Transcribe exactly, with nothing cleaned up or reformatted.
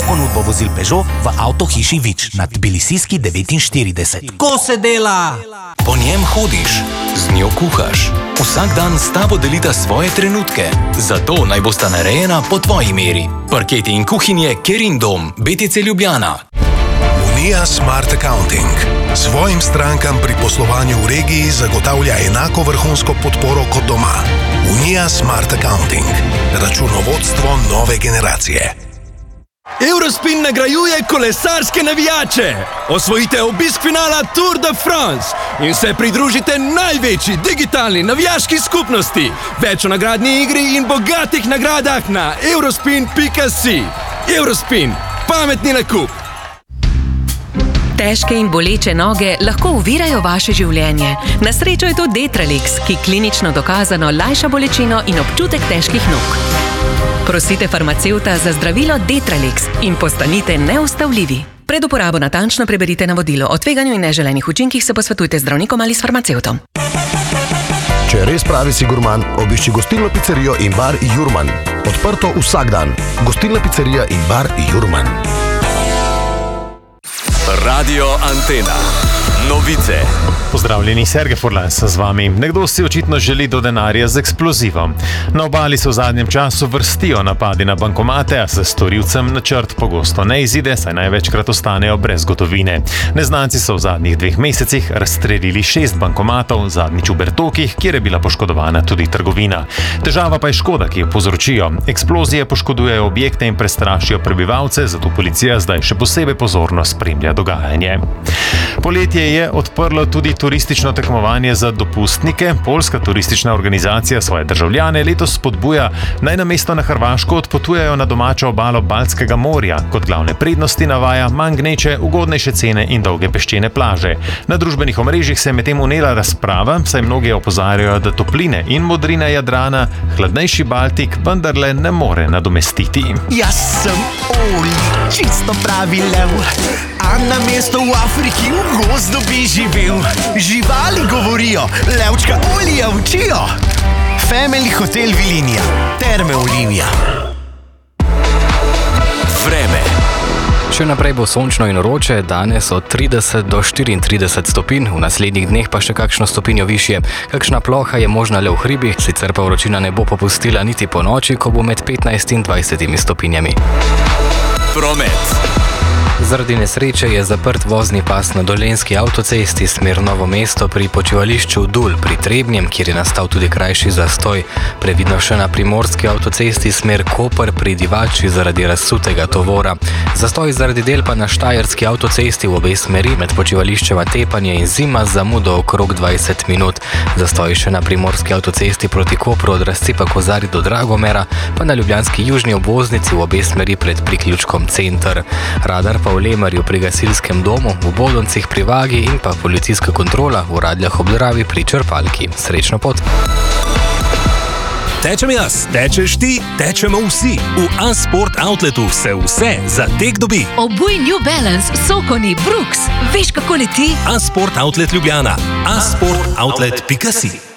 ponudbo vozil Peugeot v avtohiši Vič na Tbilisijski devetinštirideset. Ko se dela? Po njem hodiš, z njo kuhaš. Vsak dan s tabo delita svoje trenutke. Zato naj bosta narejena po tvoji meri. Parketi in kuhinje Kerindom, B T C Ljubljana. Unija Smart Accounting svojim strankam pri poslovanju v regiji zagotavlja enako vrhunsko podporo kot doma. Unija Smart Accounting. Računovodstvo nove generacije. Eurospin nagrajuje kolesarske navijače. Osvojite obisk finala Tour de France in se pridružite največji digitalni navijaški skupnosti. Več o nagradni igri in bogatih nagradah na eurospin pika si. Eurospin. Pametni nakup. Težke in boleče noge lahko ovirajo vaše življenje. Na srečo je to Detralix, ki klinično dokazano lajša bolečino in občutek težkih nog. Prosite farmacevta za zdravilo Detralix in postanite neustavljivi. Pred uporabo natančno preberite navodilo. O tveganju in neželenih učinkih se posvetujte z zdravnikom ali s farmacevtom. Če res pravi si gurman, obišči gostilno pizzerijo in bar Jurman. Odprto vsak dan. Gostilna pizzerija in bar Jurman. Radio Antena. Novice. Pozdravljeni, Sergej Furlas z vami. Nekdo si očitno želi do denarja z eksplozivom. Na obali se v zadnjem času vrstijo napadi na bankomate, a se storilcem načrt pogosto ne izide, saj največkrat ostanejo brez gotovine. Neznanci so v zadnjih dveh mesecih razstrelili šest bankomatov, zadnjič v Bertokih, kjer je bila poškodovana tudi trgovina. Težava pa je škoda, ki jo povzročijo. Eksplozije poškodujejo objekte in prestrašijo prebivalce, zato policija zdaj še posebej pozorno spremlja dogajanje. Poletje je odprlo tudi turistično tekmovanje za dopustnike. Poljska turistična organizacija svoje državljane letos spodbuja, naj namesto na Hrvaško odpotujejo na domačo obalo Baltskega morja. Kot glavne prednosti navaja manj gneče, ugodnejše cene in dolge peščene plaže. Na družbenih omrežjih se je medtem vnela razprava, saj mnogi opozarjajo, da topline in modrine Jadrana hladnejši Baltik vendarle ne more nadomestiti. Jaz sem Oli, čisto pravi lev, a na mesto v Afriki v gozdu bi živel. Živali govorijo, levčka Olija učijo. Family Hotel Vilinija, Terme Olivija. Vreme. Še naprej bo sončno in vroče, danes od trideset do štiriintrideset stopinj, v naslednjih dneh pa še kakšno stopinjo višje. Kakšna ploha je možna le v hribih, sicer pa vročina ne bo popustila niti po noči, ko bo med petnajst in dvajset stopinjami. Promet. Zaradi nesreče je zaprt vozni pas na Dolenjski avtocesti smer Novo mesto pri počivališču Dul pri Trebnjem, kjer je nastal tudi krajši zastoj. Previdno še na Primorski avtocesti smer Koper pri Divači zaradi razsutega tovora. Zastoj zaradi del pa na Štajerski avtocesti v obe smeri med počivališčeva Tepanje in Zima z zamudo okrog dvajset minut. Zastoj še na Primorski avtocesti proti Kopru od razcepa Kozari do Dragomera, pa na ljubljanski južni obvoznici v obe smeri pred priključkom Center. Radar pa v Lemarju pri gasilskem domu, v Bodoncih pri Vagi in pa policijska kontrola v Radljah ob Dravi pri Črpalki. Srečno pot! Tečem jaz, tečeš ti, tečemo vsi. V A-Sport Outletu se vse za tek dobi. Obuj New Balance, Sokoni, Brooks. Veš, kako leti? A-Sport Outlet Ljubljana. a sport outlet pika si.